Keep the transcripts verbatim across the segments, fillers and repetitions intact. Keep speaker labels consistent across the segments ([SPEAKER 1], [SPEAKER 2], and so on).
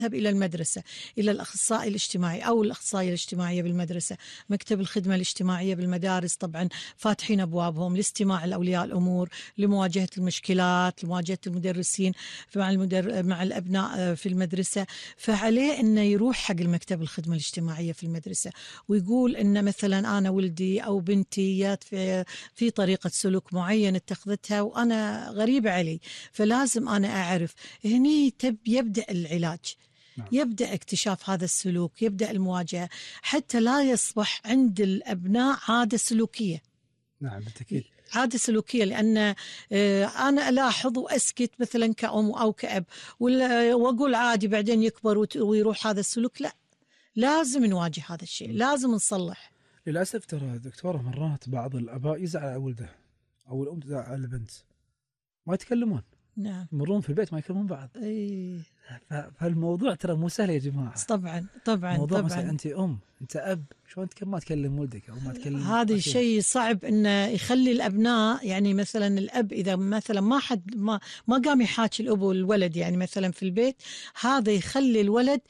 [SPEAKER 1] يذهب إلى المدرسة، إلى الأخصائي الاجتماعي أو الأخصائية الاجتماعية بالمدرسة، مكتب الخدمة الاجتماعية بالمدارس طبعا فاتحين أبوابهم لاستماع لأولياء الأمور، لمواجهة المشكلات، لمواجهة المدرسين مع المدر... مع الأبناء في المدرسة. فعليه أنه يروح حق المكتب الخدمة الاجتماعية في المدرسة ويقول أن مثلا أنا ولدي أو بنتي في في طريقة سلوك معين اتخذتها وأنا غريبة علي، فلازم أنا أعرف. هني تب يبدأ العلاج. نعم. يبدأ اكتشاف هذا السلوك، يبدأ المواجهة حتى لا يصبح عند الأبناء عادة سلوكية.
[SPEAKER 2] نعم بالتأكيد
[SPEAKER 1] عادة سلوكية، لأن أنا ألاحظ وأسكت مثلا كأم أو كأب وأقول عادي بعدين يكبر ويروح هذا السلوك. لا، لازم نواجه هذا الشيء، لازم نصلح.
[SPEAKER 2] للأسف ترى دكتورة مرات بعض الآباء يزعل على ولده أو الأم تزعل على البنت، ما يتكلمون.
[SPEAKER 1] نعم.
[SPEAKER 2] يمرون في البيت ما يكلمون بعض.
[SPEAKER 1] أي.
[SPEAKER 2] فالموضوع ترى مو سهل يا جماعة.
[SPEAKER 1] طبعا طبعا
[SPEAKER 2] موضوع
[SPEAKER 1] طبعا.
[SPEAKER 2] مثلا أنت أم أنت أب، شو أنت ما تكلم ولدك أو ما تكلم؟
[SPEAKER 1] هذا شيء صعب إنه يخلي الأبناء، يعني مثلا الأب إذا مثلا ما حد ما ما قام يحاكي الأب والولد يعني مثلا في البيت، هذا يخلي الولد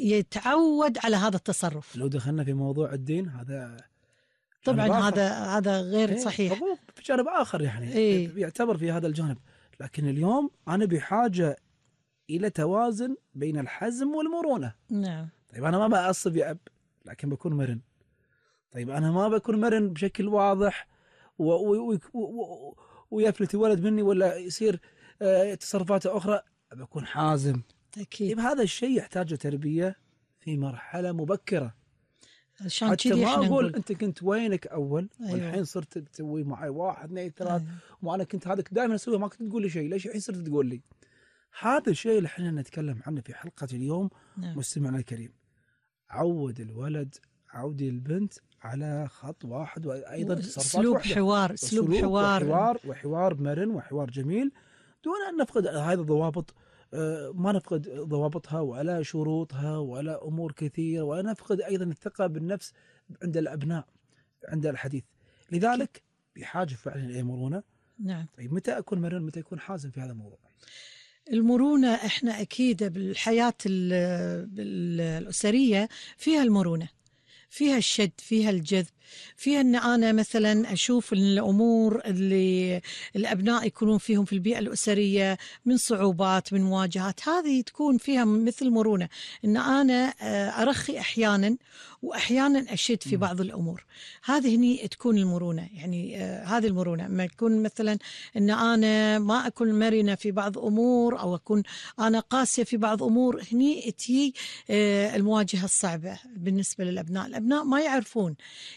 [SPEAKER 1] يتعود على هذا التصرف.
[SPEAKER 2] لو دخلنا في موضوع الدين هذا
[SPEAKER 1] طبعا هذا هذا غير
[SPEAKER 2] إيه
[SPEAKER 1] صحيح.
[SPEAKER 2] حقوق في جانب آخر يعني
[SPEAKER 1] إيه؟
[SPEAKER 2] يعتبر في هذا الجانب. لكن اليوم أنا بحاجة إلى توازن بين الحزم والمرونة.
[SPEAKER 1] نعم.
[SPEAKER 2] طيب أنا ما بأعصب يا أب لكن بكون مرن. طيب أنا ما بكون مرن بشكل واضح و... و... و... ويفلت الولد مني ولا يصير تصرفاته أخرى، بكون حازم.
[SPEAKER 1] أكيد.
[SPEAKER 2] طيب هذا الشيء يحتاج تربية في مرحلة مبكرة.
[SPEAKER 1] عشان
[SPEAKER 2] حتى ما أقول
[SPEAKER 1] نقول
[SPEAKER 2] أنت كنت وينك أول.
[SPEAKER 1] أيوة.
[SPEAKER 2] والحين صرت تسوي معي واحد اثنين ثلاث.
[SPEAKER 1] أيوة.
[SPEAKER 2] وأنا كنت هذا دائما أسويه ما كنت تقول لي شيء، ليش الحين صرت تقول لي؟ هذا الشيء اللي احنا نتكلم عنه في حلقة اليوم. نعم. مستمعنا الكريم، عود الولد عودي البنت على خط واحد، وأيضا
[SPEAKER 1] أسلوب حوار أسلوب حوار
[SPEAKER 2] وحوار وحوار مرن وحوار جميل دون أن نفقد هذه الضوابط. ما نفقد ضوابطها ولا شروطها ولا أمور كثيرة، ولا نفقد أيضا الثقة بالنفس عند الأبناء عند الحديث. لذلك بحاجة فعلا إلى مرونة.
[SPEAKER 1] نعم.
[SPEAKER 2] طيب متى أكون مرن متى يكون حازم في هذا الموضوع؟
[SPEAKER 1] المرونة احنا أكيد بالحياة الأسرية فيها المرونة، فيها الشد، فيها الجذب، فيها أن أنا مثلا أشوف الأمور اللي الأبناء يكونون فيهم في البيئة الأسرية من صعوبات من مواجهات، هذه تكون فيها مثل مرونة، أن أنا أرخي أحيانا وأحيانا أشد في بعض الأمور. هذه هني تكون المرونة، يعني هذه المرونة ما يكون مثلا أن أنا ما أكون مرنة في بعض أمور أو أكون أنا قاسية في بعض أمور. هني تي المواجهة الصعبة بالنسبة للأبناء. الأبناء ما يعرفون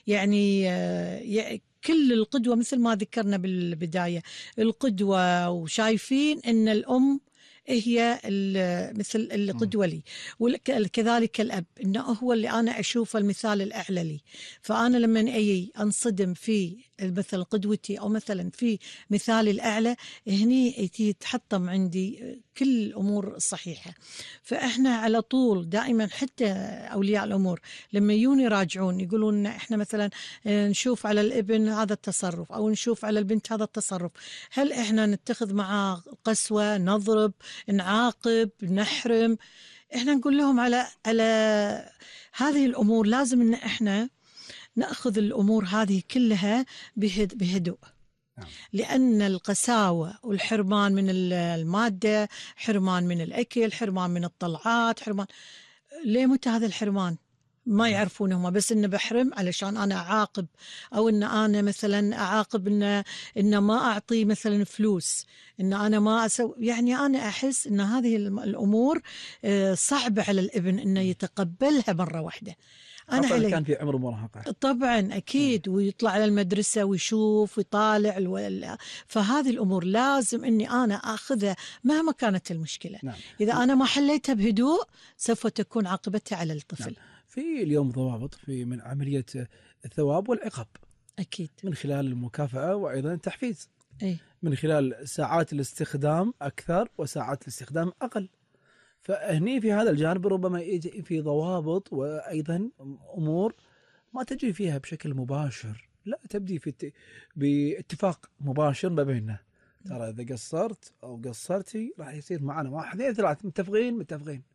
[SPEAKER 1] يعني كل القدوة مثل ما ذكرنا بالبداية، القدوة وشايفين أن الأم هي مثل القدوة لي، وكذلك الأب إنه هو اللي أنا أشوف المثال الأعلى لي. فأنا لما أجي أنصدم في مثل قدوتي أو مثلا في مثالي الأعلى، هني تحطم عندي كل الأمور الصحيحة. فإحنا على طول دائما حتى أولياء الأمور لما يجون يراجعون يقولون إحنا مثلا نشوف على الابن هذا التصرف أو نشوف على البنت هذا التصرف، هل إحنا نتخذ معاه قسوة، نضرب، نعاقب، نحرم؟ إحنا نقول لهم على على هذه الأمور لازم إن إحنا نأخذ الأمور هذه كلها بهدوء. لأن القساوة والحرمان من المادة، حرمان من الأكل، حرمان من الطلعات، حرمان ليه متى هذا الحرمان؟ ما يعرفون هم بس إنه بحرم علشان أنا أعاقب، أو إن أنا مثلا أعاقب إن إن ما أعطي مثلا فلوس، إن أنا ما أسوي. يعني أنا أحس إن هذه الأمور صعبة على الابن إنه يتقبلها مرة واحدة.
[SPEAKER 2] أنا حالي كان في عمر مراهقة
[SPEAKER 1] طبعا أكيد، ويطلع على المدرسة ويشوف ويطالع الو... فهذه الأمور لازم إني أنا أخذها مهما كانت المشكلة. نعم. إذا أنا ما حليتها بهدوء سوف تكون عاقبتها على الطفل.
[SPEAKER 2] نعم. في اليوم ضوابط في من عملية الثواب والعقاب.
[SPEAKER 1] أكيد.
[SPEAKER 2] من خلال المكافأة وأيضا التحفيز.
[SPEAKER 1] أي.
[SPEAKER 2] من خلال ساعات الاستخدام أكثر وساعات الاستخدام أقل. فهني في هذا الجانب ربما يجي في ضوابط وأيضا أمور ما تجي فيها بشكل مباشر، لا تبدي في الت... باتفاق مباشر ما بيننا. ترى إذا قصرت أو قصرتي راح يصير معنا واحد اثنين ثلاثة متفقين متفقين